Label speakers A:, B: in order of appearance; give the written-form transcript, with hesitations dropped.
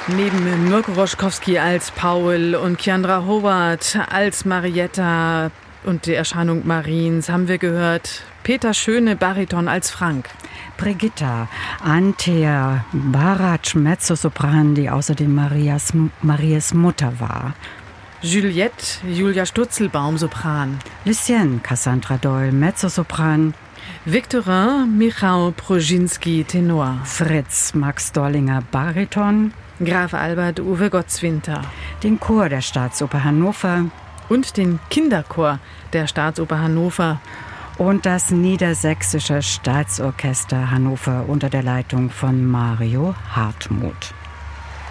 A: Neben Mirko Roschkowski als Paul und Kiandra Howard als Marietta und die Erscheinung Mariens haben wir gehört Peter Schöne, Bariton als Frank.
B: Brigitta, Antea Baratsch, Mezzosopran, die außerdem Marias Mutter war.
A: Juliette, Julia Stutzelbaum, Sopran.
B: Lucien, Cassandra Doyle, Mezzosopran.
A: Victorin, Michał Prozinski, Tenor.
B: Fritz, Max Dorlinger, Bariton.
A: Graf Albert, Uwe Gottswinter.
B: Den Chor der Staatsoper Hannover.
A: Und den Kinderchor der Staatsoper Hannover.
B: Und das Niedersächsische Staatsorchester Hannover unter der Leitung von Mario Hartmuth.